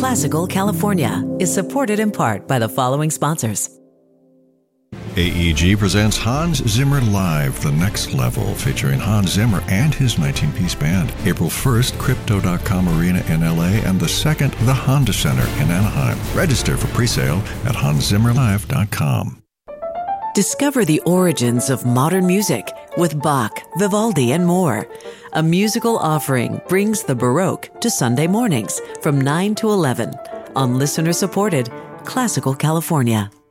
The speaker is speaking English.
Classical California is supported in part by the following sponsors. AEG presents Hans Zimmer Live, The Next Level, featuring Hans Zimmer and his 19-piece band. April 1st, Crypto.com Arena in LA, and the 2nd, the Honda Center in Anaheim. Register for presale at hanszimmerlive.com. Discover the origins of modern music with Bach, Vivaldi, and more. A musical offering brings the Baroque to Sunday mornings from 9 to 11 on listener-supported Classical California.